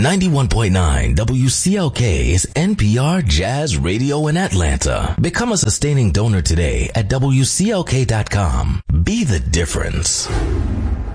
91.9 WCLK is NPR Jazz Radio in Atlanta. Become a sustaining donor today at WCLK.com. Be the difference.